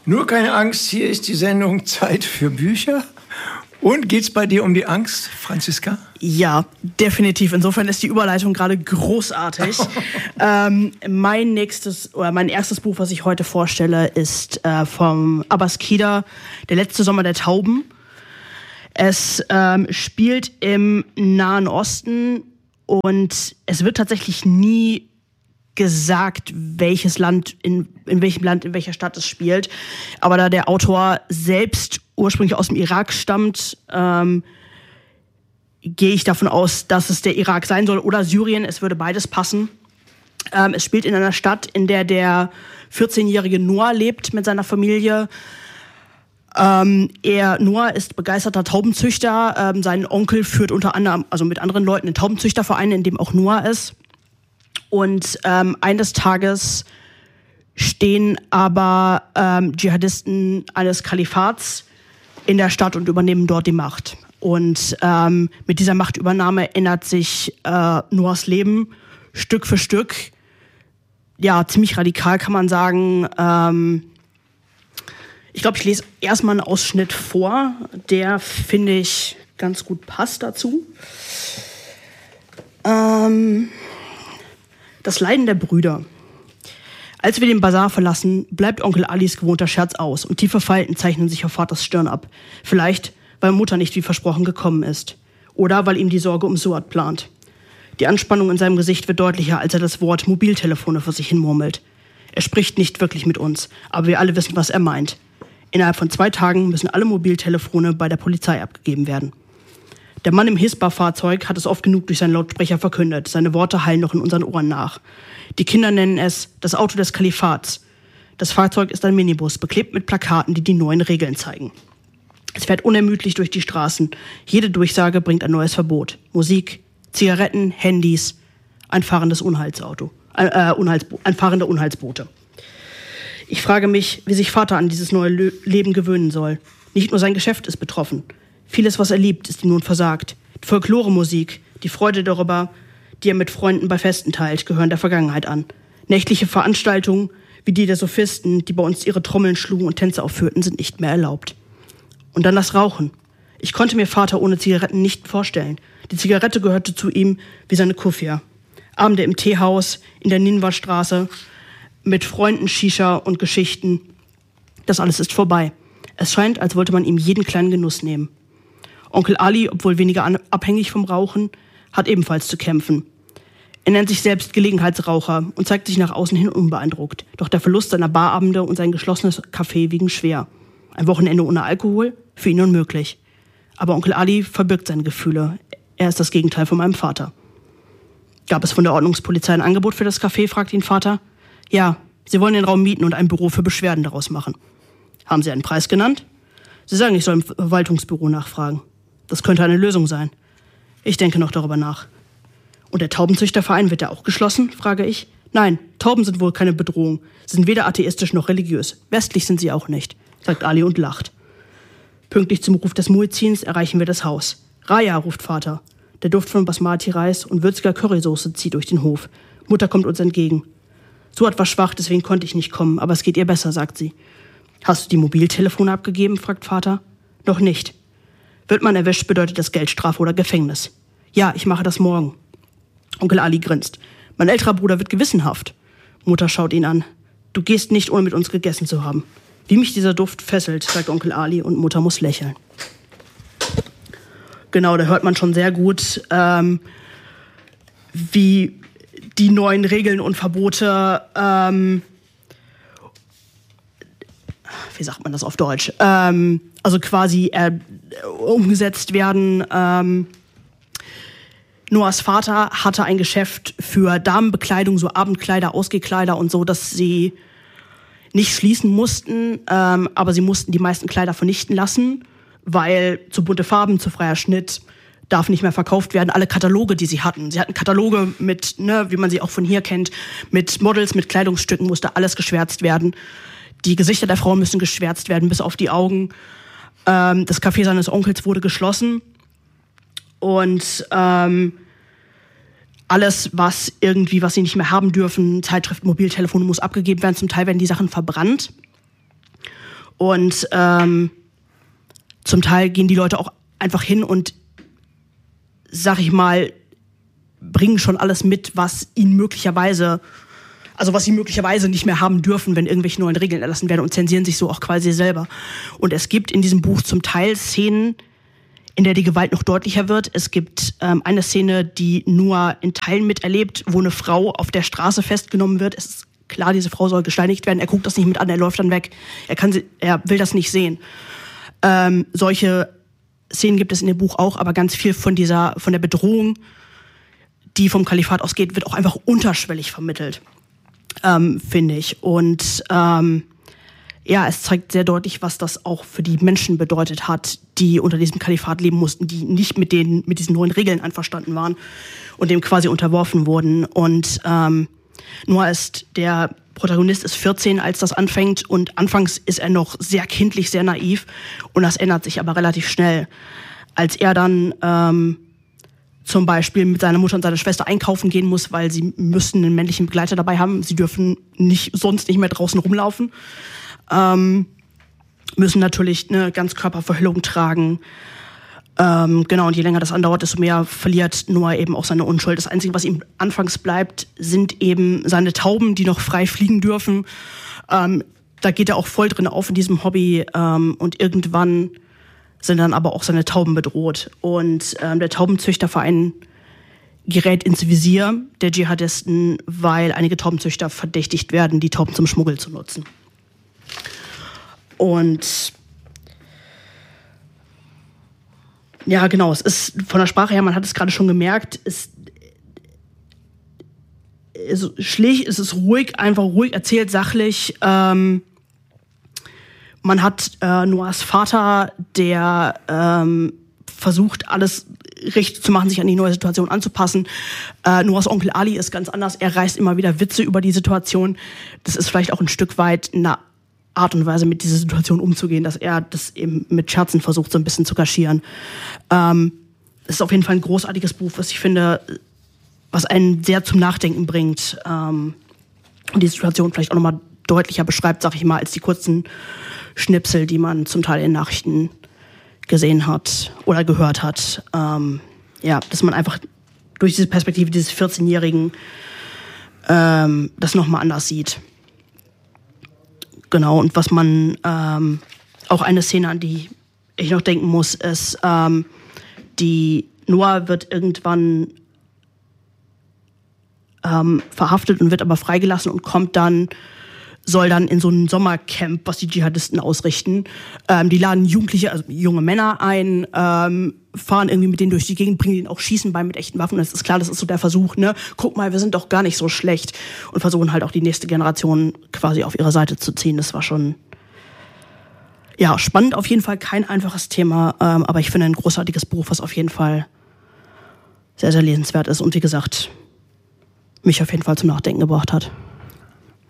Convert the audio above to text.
Nur keine Angst, hier ist die Sendung Zeit für Bücher. Und geht's bei dir um die Angst, Franziska? Ja, definitiv. Insofern ist die Überleitung gerade großartig. Mein erstes Buch, was ich heute vorstelle, ist vom Abbas Kida, Der letzte Sommer der Tauben. Es spielt im Nahen Osten und es wird tatsächlich nie gesagt, welches Land, in welchem Land, in welcher Stadt es spielt. Aber da der Autor selbst ursprünglich aus dem Irak stammt, gehe ich davon aus, dass es der Irak sein soll oder Syrien. Es würde beides passen. Es spielt in einer Stadt, in der 14-jährige Noah lebt mit seiner Familie. Noah ist begeisterter Taubenzüchter. Sein Onkel führt unter anderem, also mit anderen Leuten, einen Taubenzüchterverein, in dem auch Noah ist. Und eines Tages stehen aber Dschihadisten eines Kalifats in der Stadt und übernehmen dort die Macht. Und mit dieser Machtübernahme ändert sich Noahs Leben Stück für Stück. Ja, ziemlich radikal kann man sagen. Ich glaube, ich lese erstmal einen Ausschnitt vor, der, finde ich, ganz gut passt dazu. Das Leiden der Brüder. Als wir den Bazar verlassen, bleibt Onkel Alis gewohnter Scherz aus und tiefe Falten zeichnen sich auf Vaters Stirn ab. Vielleicht, weil Mutter nicht wie versprochen gekommen ist. Oder weil ihm die Sorge um Suad plant. Die Anspannung in seinem Gesicht wird deutlicher, als er das Wort Mobiltelefone vor sich hin murmelt. Er spricht nicht wirklich mit uns, aber wir alle wissen, was er meint. Innerhalb von 2 Tagen müssen alle Mobiltelefone bei der Polizei abgegeben werden. Der Mann im Hispa-Fahrzeug hat es oft genug durch seinen Lautsprecher verkündet. Seine Worte hallen noch in unseren Ohren nach. Die Kinder nennen es das Auto des Kalifats. Das Fahrzeug ist ein Minibus, beklebt mit Plakaten, die die neuen Regeln zeigen. Es fährt unermüdlich durch die Straßen. Jede Durchsage bringt ein neues Verbot. Musik, Zigaretten, Handys, ein fahrendes Unheilsauto. Ein fahrender Unheilsbote. Ich frage mich, wie sich Vater an dieses neue Leben gewöhnen soll. Nicht nur sein Geschäft ist betroffen. Vieles, was er liebt, ist ihm nun versagt. Die Folklore-Musik, die Freude darüber, die er mit Freunden bei Festen teilt, gehören der Vergangenheit an. Nächtliche Veranstaltungen, wie die der Sophisten, die bei uns ihre Trommeln schlugen und Tänze aufführten, sind nicht mehr erlaubt. Und dann das Rauchen. Ich konnte mir Vater ohne Zigaretten nicht vorstellen. Die Zigarette gehörte zu ihm wie seine Kufia. Abende im Teehaus, in der Ninwa-Straße, mit Freunden, Shisha und Geschichten. Das alles ist vorbei. Es scheint, als wollte man ihm jeden kleinen Genuss nehmen. Onkel Ali, obwohl weniger abhängig vom Rauchen, hat ebenfalls zu kämpfen. Er nennt sich selbst Gelegenheitsraucher und zeigt sich nach außen hin unbeeindruckt. Doch der Verlust seiner Barabende und sein geschlossenes Café wiegen schwer. Ein Wochenende ohne Alkohol? Für ihn unmöglich. Aber Onkel Ali verbirgt seine Gefühle. Er ist das Gegenteil von meinem Vater. Gab es von der Ordnungspolizei ein Angebot für das Café, fragt ihn Vater. Ja, sie wollen den Raum mieten und ein Büro für Beschwerden daraus machen. Haben Sie einen Preis genannt? Sie sagen, ich soll im Verwaltungsbüro nachfragen. Das könnte eine Lösung sein. Ich denke noch darüber nach. Und der Taubenzüchterverein, wird der auch geschlossen, frage ich. Nein, Tauben sind wohl keine Bedrohung. Sie sind weder atheistisch noch religiös. Westlich sind sie auch nicht, sagt Ali und lacht. Pünktlich zum Ruf des Muezzins erreichen wir das Haus. Raya, ruft Vater. Der Duft von Basmati-Reis und würziger Currysoße zieht durch den Hof. Mutter kommt uns entgegen. Suad war schwach, deswegen konnte ich nicht kommen, aber es geht ihr besser, sagt sie. Hast du die Mobiltelefone abgegeben, fragt Vater. Noch nicht. Wird man erwischt, bedeutet das Geldstrafe oder Gefängnis. Ja, ich mache das morgen. Onkel Ali grinst. Mein älterer Bruder wird gewissenhaft. Mutter schaut ihn an. Du gehst nicht, ohne mit uns gegessen zu haben. Wie mich dieser Duft fesselt, sagt Onkel Ali und Mutter muss lächeln. Genau, da hört man schon sehr gut, wie die neuen Regeln und Verbote, wie sagt man das auf Deutsch, also quasi umgesetzt werden. Noahs Vater hatte ein Geschäft für Damenbekleidung, so Abendkleider, Ausgehkleider und so, dass sie nicht schließen mussten, aber sie mussten die meisten Kleider vernichten lassen, weil zu bunte Farben, zu freier Schnitt darf nicht mehr verkauft werden. Alle Kataloge, die sie hatten. Sie hatten Kataloge mit, wie man sie auch von hier kennt, mit Models, mit Kleidungsstücken, musste alles geschwärzt werden. Die Gesichter der Frauen müssen geschwärzt werden, bis auf die Augen. Das Café seines Onkels wurde geschlossen. Und alles, was sie nicht mehr haben dürfen, Zeitschriften, Mobiltelefone, muss abgegeben werden. Zum Teil werden die Sachen verbrannt. Und zum Teil gehen die Leute auch einfach hin und, sag ich mal, bringen schon alles mit, was sie möglicherweise nicht mehr haben dürfen, wenn irgendwelche neuen Regeln erlassen werden, und zensieren sich so auch quasi selber. Und es gibt in diesem Buch zum Teil Szenen, in der die Gewalt noch deutlicher wird. Es gibt eine Szene, die Noah in Teilen miterlebt, wo eine Frau auf der Straße festgenommen wird. Es ist klar, diese Frau soll gesteinigt werden. Er guckt das nicht mit an, er läuft dann weg. Er will das nicht sehen. Solche Szenen gibt es in dem Buch auch, aber ganz viel von der Bedrohung, die vom Kalifat ausgeht, wird auch einfach unterschwellig vermittelt, finde ich. Und es zeigt sehr deutlich, was das auch für die Menschen bedeutet hat, die unter diesem Kalifat leben mussten, die nicht mit diesen neuen Regeln einverstanden waren und dem quasi unterworfen wurden. Und Noah der Protagonist ist 14, als das anfängt, und anfangs ist er noch sehr kindlich, sehr naiv, und das ändert sich aber relativ schnell. Als er dann zum Beispiel mit seiner Mutter und seiner Schwester einkaufen gehen muss, weil sie müssen einen männlichen Begleiter dabei haben, sie dürfen sonst nicht mehr draußen rumlaufen, müssen natürlich eine Ganzkörperverhüllung tragen. Und je länger das andauert, desto mehr verliert Noah eben auch seine Unschuld. Das Einzige, was ihm anfangs bleibt, sind eben seine Tauben, die noch frei fliegen dürfen. Da geht er auch voll drin auf in diesem Hobby, und irgendwann sind dann aber auch seine Tauben bedroht. Und der Taubenzüchterverein gerät ins Visier der Dschihadisten, weil einige Taubenzüchter verdächtigt werden, die Tauben zum Schmuggel zu nutzen. Und ja, genau, es ist von der Sprache her, man hat es gerade schon gemerkt, es ist ruhig, einfach ruhig erzählt, sachlich. Man hat Noahs Vater, der versucht, alles richtig zu machen, sich an die neue Situation anzupassen. Noahs Onkel Ali ist ganz anders. Er reißt immer wieder Witze über die Situation. Das ist vielleicht auch ein Stück weit eine Art und Weise, mit dieser Situation umzugehen, dass er das eben mit Scherzen versucht, so ein bisschen zu kaschieren. Es ist auf jeden Fall ein großartiges Buch, was ich finde, was einen sehr zum Nachdenken bringt, und die Situation vielleicht auch nochmal deutlicher beschreibt, sag ich mal, als die kurzen Schnipsel, die man zum Teil in Nachrichten gesehen hat oder gehört hat. Dass man einfach durch diese Perspektive dieses 14-Jährigen das nochmal anders sieht. Genau, und was man, auch eine Szene, an die ich noch denken muss, ist, die Noah wird irgendwann verhaftet und wird aber freigelassen und soll dann in so ein Sommercamp, was die Dschihadisten ausrichten. Die laden Jugendliche, also junge Männer ein, fahren irgendwie mit denen durch die Gegend, bringen denen auch Schießen bei mit echten Waffen. Und es ist klar, das ist so der Versuch, ne? Guck mal, wir sind doch gar nicht so schlecht. Und versuchen halt auch die nächste Generation quasi auf ihre Seite zu ziehen. Das war schon, ja, spannend auf jeden Fall, kein einfaches Thema, aber ich finde ein großartiges Buch, was auf jeden Fall sehr, sehr lesenswert ist und wie gesagt, mich auf jeden Fall zum Nachdenken gebracht hat.